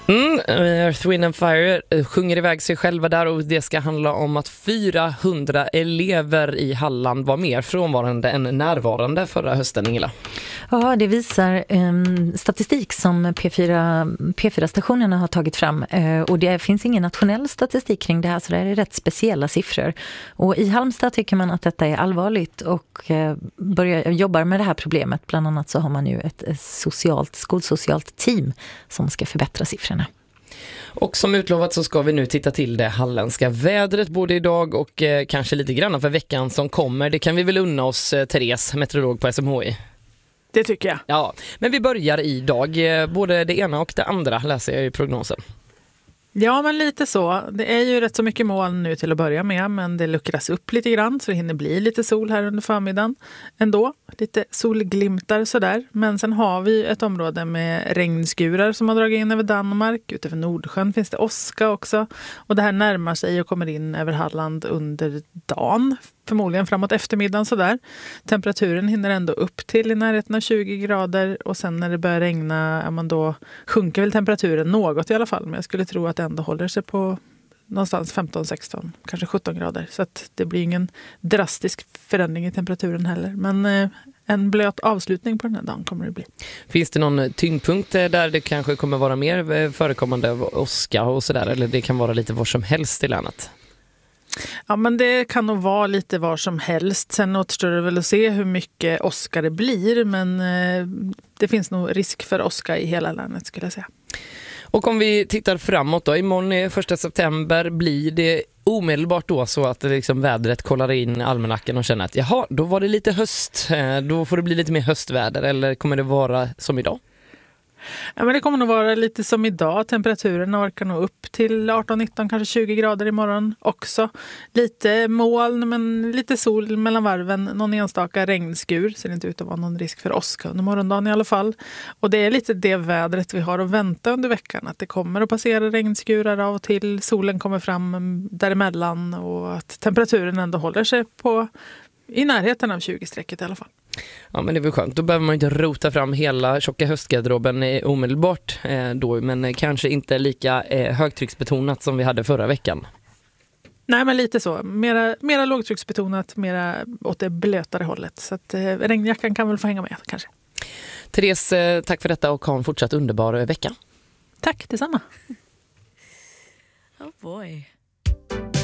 Earth, Wind and Fire sjunger iväg sig själva där, och det ska handla om att 400 elever i Halland var mer frånvarande än närvarande förra hösten, Ingela. Ja, det visar statistik som P4-stationerna har tagit fram, och det finns ingen nationell statistik kring det här, så det är rätt speciella siffror. Och i Halmstad tycker man att detta är allvarligt och jobbar med det här problemet. Bland annat så har man ju ett skolsocialt team som ska förbättra siffrorna. Och som utlovat så ska vi nu titta till det halländska vädret både idag och kanske lite grann för veckan som kommer. Det kan vi väl unna oss, Therese, meteorolog på SMHI. Det tycker jag. Ja, men vi börjar idag. Både det ena och det andra läser jag i prognosen. Ja, men lite så. Det är ju rätt så mycket moln nu till att börja med, men det luckras upp lite grann så det hinner bli lite sol här under förmiddagen ändå. Lite solglimtar sådär. Men sen har vi ett område med regnskurar som har dragit in över Danmark. Utöver Nordsjön finns det åska också. Och det här närmar sig och kommer in över Halland under dagen. Förmodligen framåt eftermiddagen sådär. Temperaturen hinner ändå upp till i närheten av 20 grader. Och sen när det börjar regna, då sjunker väl temperaturen något i alla fall. Men jag skulle tro att det ändå håller sig på någonstans 15-16, kanske 17 grader. Så att det blir ingen drastisk förändring i temperaturen heller. Men en blöt avslutning på den här dagen kommer det bli. Finns det någon tyngdpunkt där det kanske kommer vara mer förekommande av åska och sådär? Eller det kan vara lite var som helst i landet? Ja, men det kan nog vara lite var som helst. Sen återstår det väl att se hur mycket åska det blir. Men det finns nog risk för åska i hela landet, skulle jag säga. Och om vi tittar framåt då, imorgon är 1 september, blir det omedelbart då så att liksom vädret kollar in almanackan och känner att jaha, då var det lite höst, då får det bli lite mer höstväder, eller kommer det vara som idag? Ja, men det kommer nog vara lite som idag. Temperaturen orkar nog upp till 18-19, kanske 20 grader imorgon också. Lite moln, men lite sol mellan varven. Någon enstaka regnskur. Ser inte ut att vara någon risk för åska under morgondagen i alla fall. Och det är lite det vädret vi har att vänta under veckan. Att det kommer att passera regnskurar av och till. Solen kommer fram däremellan. Och att temperaturen ändå håller sig i närheten av 20-strecket i alla fall. Ja, men det är väl skönt. Då behöver man inte rota fram hela tjocka höstgarderoben omedelbart då, men kanske inte lika högtrycksbetonat som vi hade förra veckan. Nej, men lite så. Mera lågtrycksbetonat, mera åt det blötare hållet. Så att regnjackan kan väl få hänga med kanske. Therese, tack för detta och ha en fortsatt underbar vecka. Tack, detsamma. Oh boy.